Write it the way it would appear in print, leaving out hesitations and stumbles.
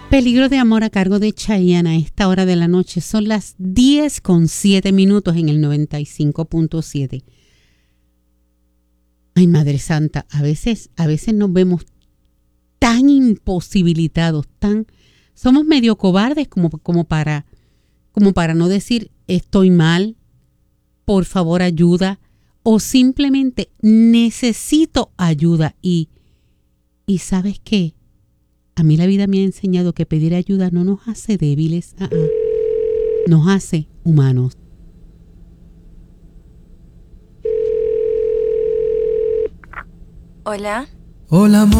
Peligro de amor a cargo de Chayanne a esta hora de la noche. Son las 10:07 en el 95.7. Ay, Madre Santa, a veces nos vemos tan imposibilitados, somos medio cobardes como para no decir estoy mal, por favor ayuda, o simplemente necesito ayuda. Y ¿sabes qué? A mí la vida me ha enseñado que pedir ayuda no nos hace débiles, nos hace humanos. Hola. Hola, amor.